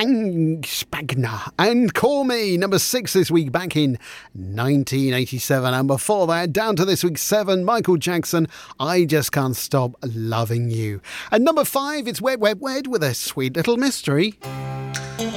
Spagna and Call Me, number 6 this week, back in 1987. And before that, down to this week's 7, Michael Jackson, I Just Can't Stop Loving You. And number 5, it's Wed, Wed, Wed with a Sweet Little Mystery.